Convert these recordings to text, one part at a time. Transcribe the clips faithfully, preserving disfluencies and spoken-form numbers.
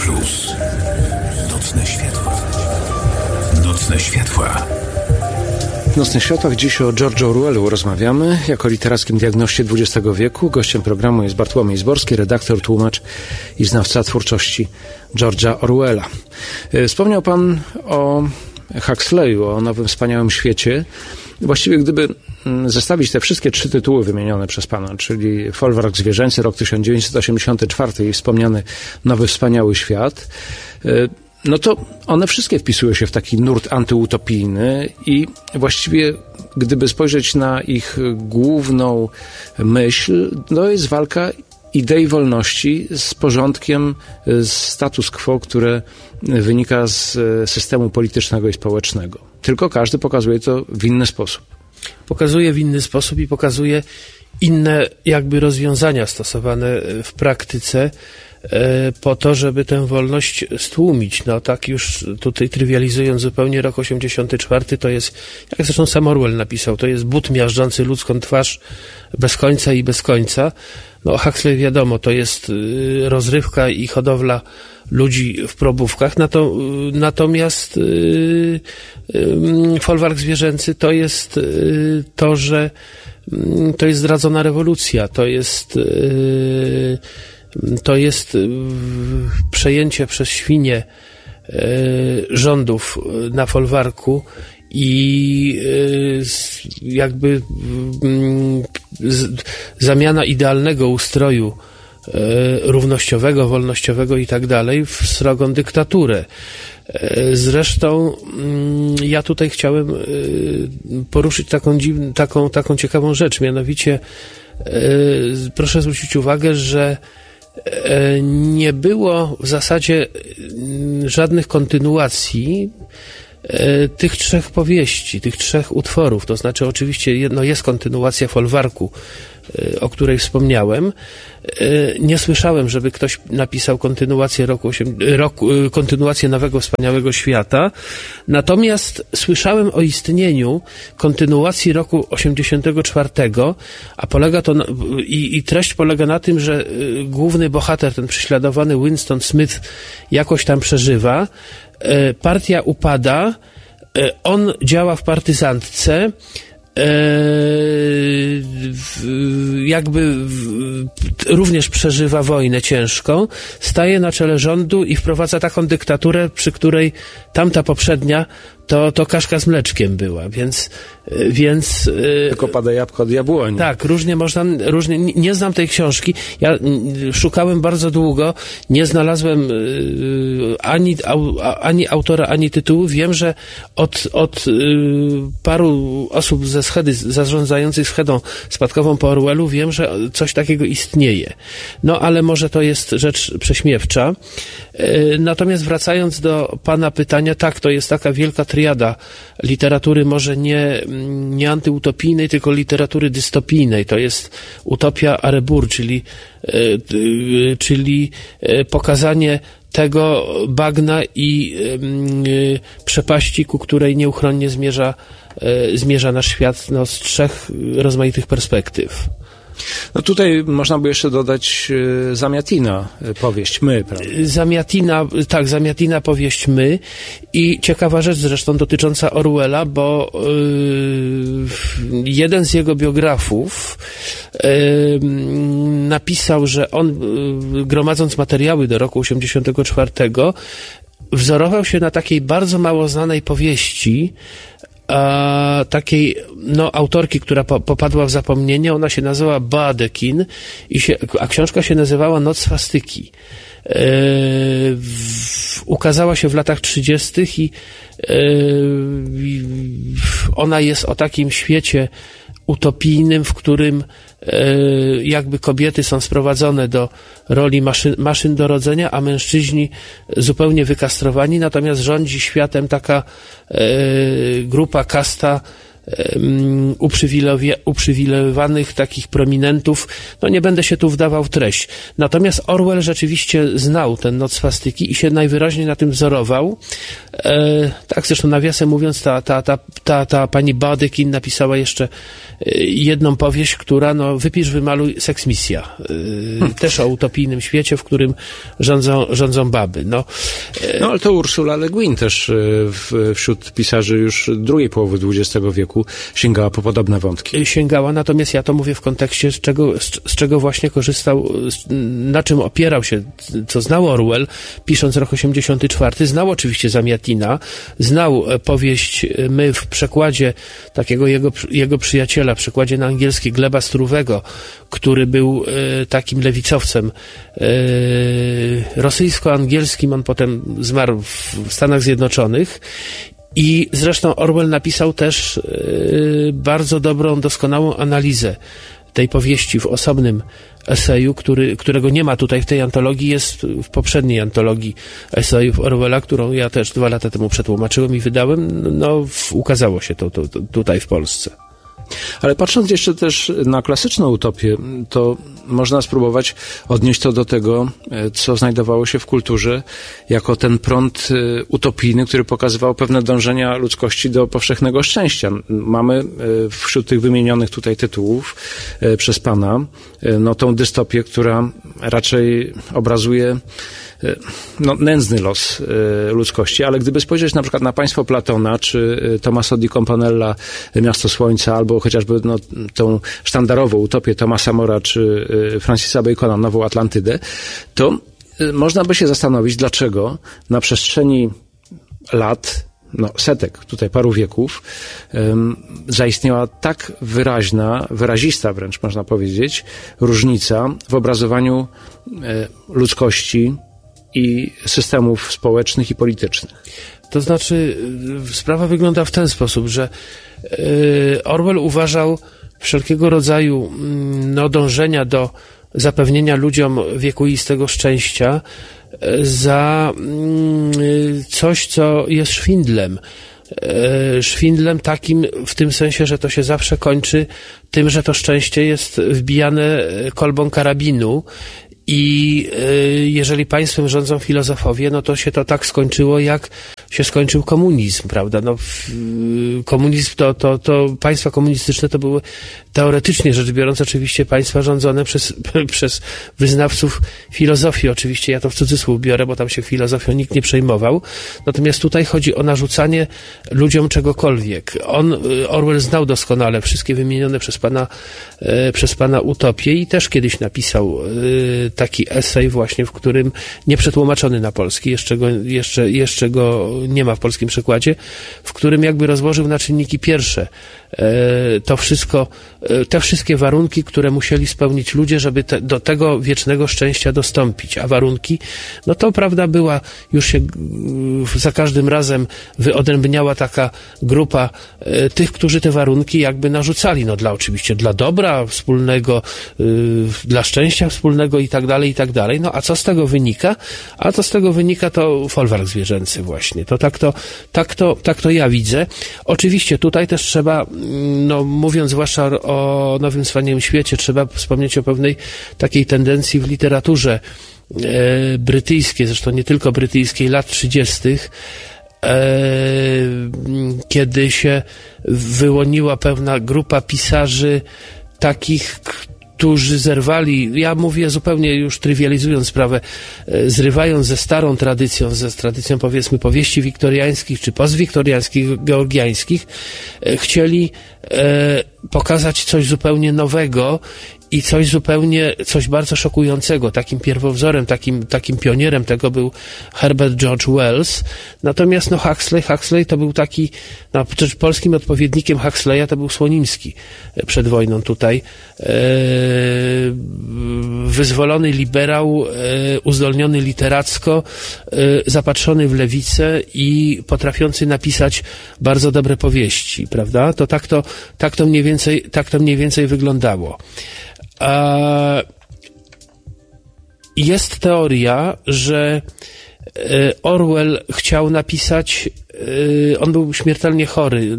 Prus. Nocne światła. Nocne światła. W Nocnych Światłach dziś o George'u Orwellu rozmawiamy, jako literackim diagnoście dwudziestego wieku. Gościem programu jest Bartłomiej Zborski, redaktor, tłumacz i znawca twórczości George'a Orwella. Wspomniał pan o Huxleyu, o Nowym Wspaniałym Świecie. Właściwie gdyby zestawić te wszystkie trzy tytuły wymienione przez pana, czyli Folwark Zwierzęcy, rok tysiąc dziewięćset osiemdziesiąty czwarty i wspomniany Nowy Wspaniały Świat, no to one wszystkie wpisują się w taki nurt antyutopijny i właściwie gdyby spojrzeć na ich główną myśl, to jest walka idei wolności z porządkiem, z status quo, które wynika z systemu politycznego i społecznego. Tylko każdy pokazuje to w inny sposób. Pokazuje w inny sposób i pokazuje inne jakby rozwiązania stosowane w praktyce po to, żeby tę wolność stłumić. No tak już tutaj trywializując zupełnie, rok osiemdziesiąty czwarty to jest, jak zresztą sam Orwell napisał, to jest but miażdżący ludzką twarz bez końca i bez końca. No Huxley wiadomo, to jest rozrywka i hodowla ludzi w probówkach, natomiast yy, yy, Folwark Zwierzęcy to jest yy, to, że yy, to jest zdradzona rewolucja, to jest yy, to jest yy, przejęcie przez świnie yy, rządów na folwarku i yy, jakby yy, z, zamiana idealnego ustroju równościowego, wolnościowego i tak dalej w srogą dyktaturę. Zresztą ja tutaj chciałem poruszyć taką, dziwną, taką, taką ciekawą rzecz, mianowicie proszę zwrócić uwagę, że nie było w zasadzie żadnych kontynuacji tych trzech powieści, tych trzech utworów, to znaczy oczywiście jedno jest kontynuacja Folwarku, o której wspomniałem. Nie słyszałem, żeby ktoś napisał kontynuację roku, osiem, roku, kontynuację Nowego Wspaniałego Świata. Natomiast słyszałem o istnieniu kontynuacji roku osiemdziesiątego czwartego, a polega to na, i, i treść polega na tym, że główny bohater, ten prześladowany Winston Smith, jakoś tam przeżywa. Partia upada, on działa w partyzantce, jakby również przeżywa wojnę ciężką, staje na czele rządu i wprowadza taką dyktaturę, przy której tamta poprzednia to, to kaszka z mleczkiem była, więc, więc... Tylko pada jabłko od jabłoni. Tak, różnie można, różnie, nie znam tej książki, ja szukałem bardzo długo, nie znalazłem ani, ani autora, ani tytułu, wiem, że od, od paru osób ze Schedy, zarządzających Schedą spadkową po Orwellu, wiem, że coś takiego istnieje. No, ale może to jest rzecz prześmiewcza. Natomiast wracając do pana pytania, tak, to jest taka wielka triada literatury, może nie, nie antyutopijnej, tylko literatury dystopijnej. To jest utopia Arebur, czyli, czyli pokazanie tego bagna i przepaści, ku której nieuchronnie zmierza, zmierza nasz świat, no, z trzech rozmaitych perspektyw. No tutaj można by jeszcze dodać Zamiatina, powieść My, prawda? Zamiatina, tak, Zamiatina, powieść My i ciekawa rzecz zresztą dotycząca Orwella, bo yy, jeden z jego biografów yy, napisał, że on yy, gromadząc materiały do roku osiemdziesiątego czwartego wzorował się na takiej bardzo mało znanej powieści, a takiej, no, autorki, która po, popadła w zapomnienie. Ona się nazywała Badekin i się, a książka się nazywała Noc swastyki. Yy, w, ukazała się w latach trzydziestych i yy, ona jest o takim świecie utopijnym, w którym yy, jakby kobiety są sprowadzone do roli maszyn, maszyn do rodzenia, a mężczyźni zupełnie wykastrowani, natomiast rządzi światem taka yy, grupa, kasta uprzywilejowanych takich prominentów. No nie będę się tu wdawał w treść. Natomiast Orwell rzeczywiście znał ten Noc swastyki i się najwyraźniej na tym wzorował. E, tak, zresztą nawiasem mówiąc, ta, ta, ta, ta, ta pani Badekin napisała jeszcze jedną powieść, która, no, wypisz, wymaluj, seksmisja. E, hmm. Też o utopijnym świecie, w którym rządzą, rządzą baby. No, e, no ale to Ursula Le Guin też w, wśród pisarzy już drugiej połowy dwudziestego wieku sięgała po podobne wątki. Sięgała, natomiast ja to mówię w kontekście, z czego, z, z czego właśnie korzystał, na czym opierał się, co znał Orwell, pisząc rok osiemdziesiąty czwarty. Znał oczywiście Zamiatina, znał powieść My w przekładzie takiego jego, jego przyjaciela, w przekładzie na angielski Gleba Struwego, który był e, takim lewicowcem e, rosyjsko-angielskim. On potem zmarł w Stanach Zjednoczonych. I zresztą Orwell napisał też e, bardzo dobrą, doskonałą analizę tej powieści w osobnym eseju, który, którego nie ma tutaj w tej antologii, jest w poprzedniej antologii esejów Orwella, którą ja też dwa lata temu przetłumaczyłem i wydałem. No, w, ukazało się to, to, to tutaj w Polsce. Ale patrząc jeszcze też na klasyczną utopię, to można spróbować odnieść to do tego, co znajdowało się w kulturze jako ten prąd utopijny, który pokazywał pewne dążenia ludzkości do powszechnego szczęścia. Mamy wśród tych wymienionych tutaj tytułów przez pana no, tą dystopię, która raczej obrazuje no, nędzny los y, ludzkości, ale gdyby spojrzeć na przykład na Państwo Platona, czy y, Tommaso di Campanella, Miasto Słońca, albo chociażby no, tą sztandarową utopię Thomasa Mora, czy y, Francisa Bacona, Nową Atlantydę, to y, można by się zastanowić, dlaczego na przestrzeni lat, no, setek, tutaj paru wieków, um, zaistniała tak wyraźna, wyrazista wręcz można powiedzieć, różnica w obrazowaniu y, ludzkości i systemów społecznych i politycznych. To znaczy, sprawa wygląda w ten sposób, że Orwell uważał wszelkiego rodzaju no, dążenia do zapewnienia ludziom wiekuistego szczęścia za coś, co jest szwindlem. Szwindlem takim w tym sensie, że to się zawsze kończy tym, że to szczęście jest wbijane kolbą karabinu. I jeżeli państwem rządzą filozofowie, no to się to tak skończyło, jak się skończył komunizm, prawda? No, komunizm to, to, to państwa komunistyczne to były teoretycznie rzecz biorąc oczywiście państwa rządzone przez, przez wyznawców filozofii. Oczywiście ja to w cudzysłów biorę, bo tam się filozofią nikt nie przejmował. Natomiast tutaj chodzi o narzucanie ludziom czegokolwiek. On, Orwell, znał doskonale wszystkie wymienione przez pana, przez pana utopie i też kiedyś napisał taki esej właśnie, w którym nieprzetłumaczony na polski, jeszcze go, jeszcze, jeszcze go nie ma w polskim przekładzie, w którym jakby rozłożył na czynniki pierwsze to wszystko, te wszystkie warunki, które musieli spełnić ludzie, żeby te, do tego wiecznego szczęścia dostąpić. A warunki, no to prawda była, już się za każdym razem wyodrębniała taka grupa tych, którzy te warunki jakby narzucali, no dla oczywiście dla dobra wspólnego, dla szczęścia wspólnego i tak dalej, i tak dalej. No a co z tego wynika? A co z tego wynika, to folwark zwierzęcy właśnie. To tak to, tak to, tak to ja widzę. Oczywiście tutaj też trzeba, no mówiąc zwłaszcza o Nowym Wspaniałym Świecie, trzeba wspomnieć o pewnej takiej tendencji w literaturze e, brytyjskiej, zresztą nie tylko brytyjskiej, lat trzydziestych, e, kiedy się wyłoniła pewna grupa pisarzy takich, którzy zerwali, ja mówię zupełnie już trywializując sprawę, zrywając ze starą tradycją, ze tradycją powiedzmy powieści wiktoriańskich czy postwiktoriańskich, georgiańskich, chcieli e, pokazać coś zupełnie nowego i coś zupełnie, coś bardzo szokującego. Takim pierwowzorem, takim, takim pionierem tego był Herbert George Wells. Natomiast no Huxley, Huxley to był taki, no przecież polskim odpowiednikiem Huxleya to był Słonimski przed wojną tutaj. E, wyzwolony liberał, e, uzdolniony literacko, e, zapatrzony w lewicę i potrafiący napisać bardzo dobre powieści, prawda? To tak to, tak to mniej więcej, tak to mniej więcej wyglądało. Jest teoria, że Orwell chciał napisać, on był śmiertelnie chory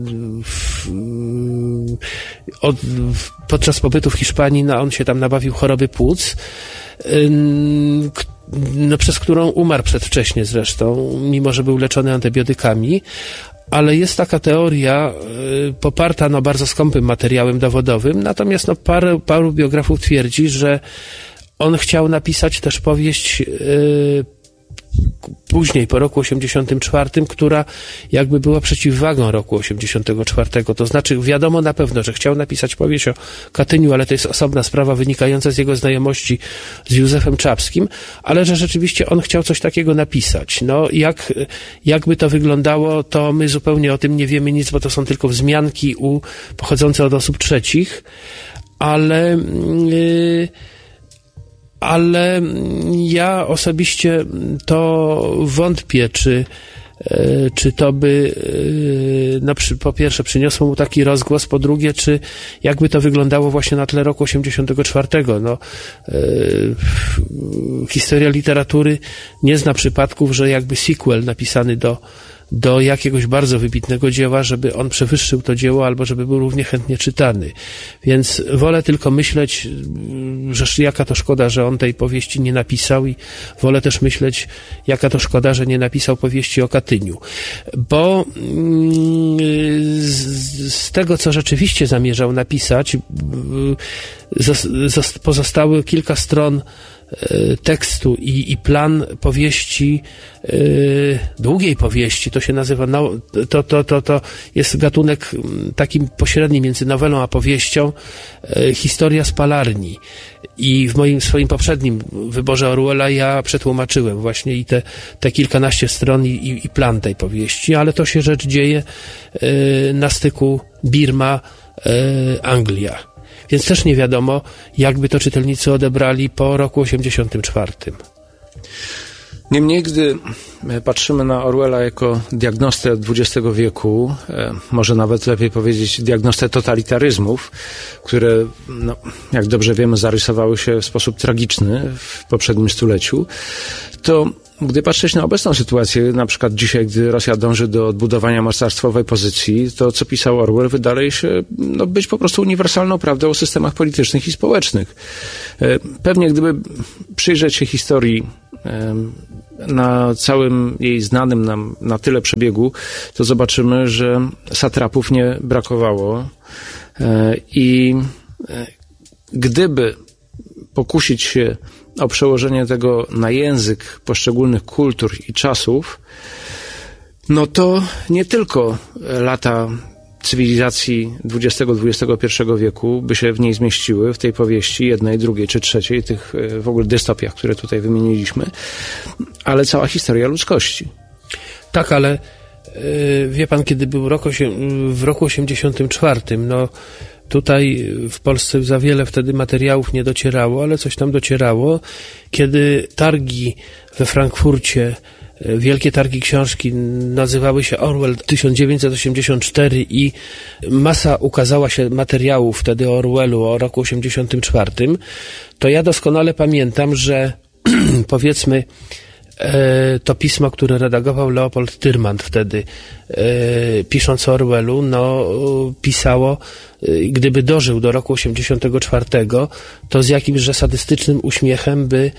od, podczas pobytu w Hiszpanii, no, on się tam nabawił choroby płuc. no, przez którą umarł przedwcześnie zresztą, mimo że był leczony antybiotykami. Ale jest taka teoria y, poparta no, bardzo skąpym materiałem dowodowym, natomiast no, parę, paru biografów twierdzi, że on chciał napisać też powieść y, później, po roku osiemdziesiątym czwartym, która jakby była przeciwwagą roku osiemdziesiątego czwartego. To znaczy wiadomo na pewno, że chciał napisać powieść o Katyniu, ale to jest osobna sprawa wynikająca z jego znajomości z Józefem Czapskim, ale że rzeczywiście on chciał coś takiego napisać. No jak, jakby to wyglądało, to my zupełnie o tym nie wiemy nic, bo to są tylko wzmianki u, pochodzące od osób trzecich, ale... Yy, ale ja osobiście to wątpię, czy, czy to by no, przy, po pierwsze przyniosło mu taki rozgłos, po drugie, czy jakby to wyglądało właśnie na tle roku osiemdziesiątego czwartego. No, yy, historia literatury nie zna przypadków, że jakby sequel napisany do do jakiegoś bardzo wybitnego dzieła, żeby on przewyższył to dzieło, albo żeby był równie chętnie czytany. Więc wolę tylko myśleć, że jaka to szkoda, że on tej powieści nie napisał, i wolę też myśleć, jaka to szkoda, że nie napisał powieści o Katyniu. Bo z, z tego, co rzeczywiście zamierzał napisać, pozostały kilka stron tekstu i, i plan powieści, yy, długiej powieści, to się nazywa, no, to, to, to, to jest gatunek takim pośrednim między nowelą a powieścią, yy, historia spalarni. I w moim swoim poprzednim wyborze Orwella ja przetłumaczyłem właśnie i te, te kilkanaście stron i, i, i plan tej powieści, ale to się rzecz dzieje yy, na styku Birma, yy, Anglia. Więc też nie wiadomo, jakby to czytelnicy odebrali po roku osiemdziesiątym czwartym. Niemniej, gdy patrzymy na Orwella jako diagnostę dwudziestego wieku, może nawet lepiej powiedzieć diagnostę totalitaryzmów, które, no, jak dobrze wiemy, zarysowały się w sposób tragiczny w poprzednim stuleciu, to gdy patrzeć na obecną sytuację, na przykład dzisiaj, gdy Rosja dąży do odbudowania mocarstwowej pozycji, to co pisał Orwell wydaje się no, być po prostu uniwersalną prawdą o systemach politycznych i społecznych. Pewnie gdyby przyjrzeć się historii na całym jej znanym nam na tyle przebiegu, to zobaczymy, że satrapów nie brakowało i gdyby pokusić się o przełożenie tego na język poszczególnych kultur i czasów, no to nie tylko lata cywilizacji dwudziestego dwudziestego pierwszego wieku by się w niej zmieściły, w tej powieści jednej, drugiej czy trzeciej, tych w ogóle dystopiach, które tutaj wymieniliśmy, ale cała historia ludzkości. Tak, ale yy, wie pan, kiedy był rok osiem, w roku osiemdziesiątym czwartym, no tutaj w Polsce za wiele wtedy materiałów nie docierało, ale coś tam docierało. Kiedy targi we Frankfurcie, wielkie targi książki nazywały się Orwell tysiąc dziewięćset osiemdziesiąt cztery i masa ukazała się materiałów wtedy o Orwellu, o roku osiemdziesiątym czwartym, to ja doskonale pamiętam, że powiedzmy to pismo, które redagował Leopold Tyrmand wtedy, pisząc o Orwellu, no pisało, gdyby dożył do roku osiemdziesiątego czwartego, to z jakimże sadystycznym uśmiechem by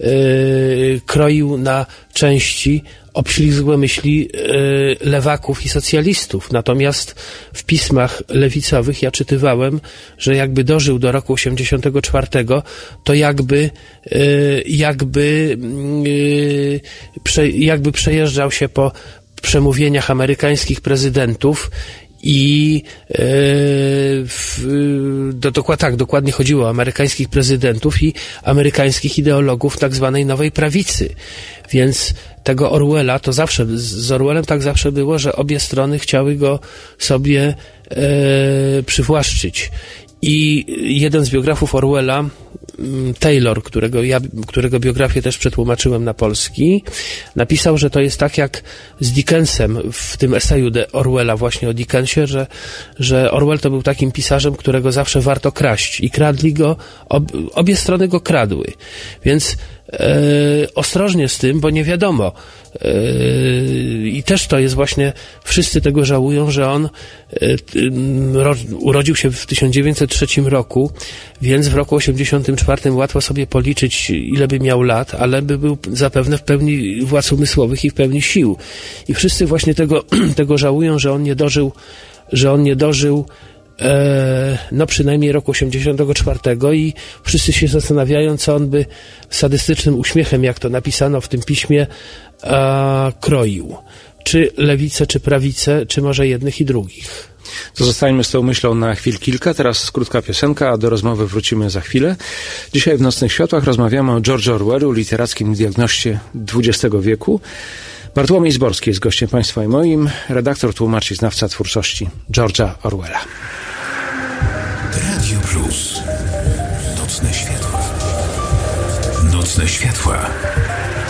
kroił na części obślizgłe myśli lewaków i socjalistów. Natomiast w pismach lewicowych ja czytywałem, że jakby dożył do roku osiemdziesiątego czwartego, to jakby jakby jakby przejeżdżał się po przemówieniach amerykańskich prezydentów i yy, w, do, dokład, tak, dokładnie chodziło o amerykańskich prezydentów i amerykańskich ideologów tak zwanej nowej prawicy. Więc tego Orwella to zawsze, z Orwellem tak zawsze było, że obie strony chciały go sobie yy, przywłaszczyć. I jeden z biografów Orwella, Taylor, którego ja, którego biografię też przetłumaczyłem na polski, napisał, że to jest tak jak z Dickensem w tym eseju de Orwella właśnie o Dickensie, że, że Orwell to był takim pisarzem, którego zawsze warto kraść i kradli go, ob, obie strony go kradły. Więc e, ostrożnie z tym, bo nie wiadomo. E, I też to jest właśnie, wszyscy tego żałują, że on e, ro, urodził się w tysiąc dziewięćset trzecim roku, więc w roku osiemdziesiątym czwartym łatwo sobie policzyć, ile by miał lat, ale by był zapewne w pełni władz umysłowych i w pełni sił. I wszyscy właśnie tego, tego żałują, że on nie dożył, że on nie dożył e, no przynajmniej roku osiemdziesiątego czwartego i wszyscy się zastanawiają, co on by sadystycznym uśmiechem, jak to napisano w tym piśmie, e, kroił. Czy lewicę, czy prawicę, czy może jednych i drugich. To zostańmy z tą myślą na chwil kilka. Teraz krótka piosenka, a do rozmowy wrócimy za chwilę. Dzisiaj w Nocnych Światłach rozmawiamy o George Orwellu, literackim diagnoście dwudziestego wieku. Bartłomiej Zborski jest gościem Państwa i moim, redaktor, tłumacz i znawca twórczości George'a Orwella. Radio Plus. Nocne Światła. Nocne Światła.